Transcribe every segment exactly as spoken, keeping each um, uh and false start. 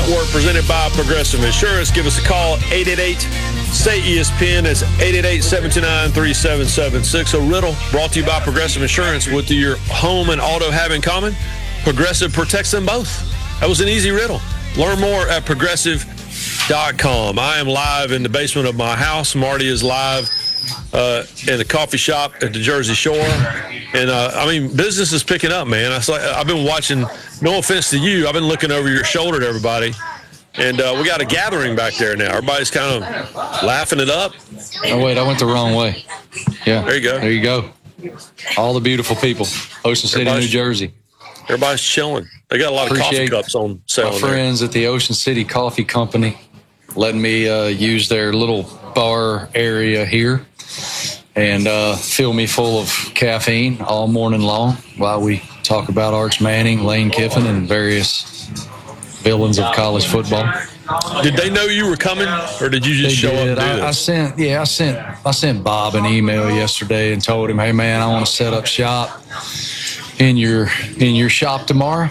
Network presented by Progressive Insurance. Give us a call, eight eight eight, S A Y, E S P N. That's eight eight eight, seven two nine, three seven seven six. A riddle brought to you by Progressive Insurance. What do your home and auto have in common? Progressive protects them both. That was an easy riddle. Learn more at progressive dot com. I am live in the basement of my house. Marty is live uh, in the coffee shop at the Jersey Shore. And, uh, I mean, business is picking up, man. I saw, I've been watching, no offense to you, I've been looking over your shoulder at everybody. And uh, we got a gathering back there now. Everybody's kind of laughing it up. Oh, wait, I went the wrong way. Yeah. There you go. There you go. All the beautiful people. Ocean City, New Jersey. Everybody's chilling. They got a lot Appreciate of coffee cups on sale. My friends there. at the Ocean City Coffee Company letting me uh, use their little bar area here and uh, fill me full of caffeine all morning long while we talk about Arch Manning, Lane Kiffin, and various villains of college football. Did they know you were coming, or did you just they show did. up and do I, I this? sent, yeah, I sent, I sent Bob an email yesterday and told him, "Hey, man, I want to set up shop in your in your shop tomorrow."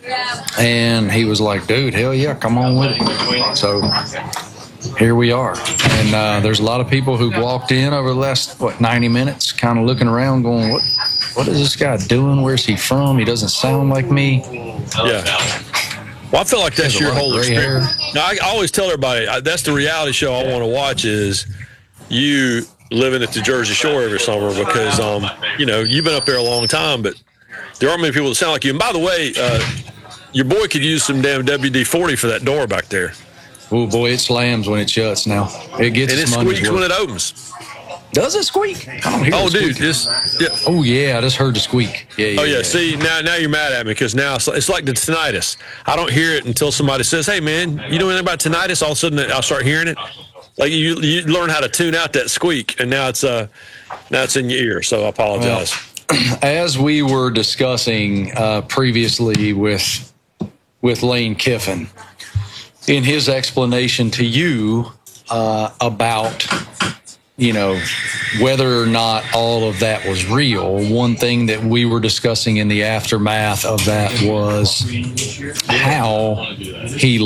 And he was like, "Dude, hell yeah, come on with it." So here we are. And uh, there's a lot of people who've walked in over the last, what, ninety minutes, kind of looking around going, what, what is this guy doing? Where's he from? He doesn't sound like me. Yeah. Well, I feel like that's your whole experience. Hair. Now, I always tell everybody, I, that's the reality show I want to watch is you living at the Jersey Shore every summer because, um, you know, you've been up there a long time, but there aren't many people that sound like you. And by the way, uh, your boy could use some damn W D forty for that door back there. Oh, boy, it slams when it shuts now. It gets And it squeaks when it opens. Does it squeak? I don't hear Oh, it dude, squeaking. just yeah. Oh, yeah, I just heard the squeak. Yeah, yeah, Oh, yeah. yeah. See, now now you're mad at me because now it's like, it's like the tinnitus. I don't hear it until somebody says, "Hey, man, you know anything about tinnitus?" All of a sudden, I'll start hearing it. Like you, you learn how to tune out that squeak, and now it's uh, now it's in your ear. So I apologize. Well, as we were discussing uh, previously with with Lane Kiffin, in his explanation to you uh, about, you know, whether or not all of that was real, one thing that we were discussing in the aftermath of that was how he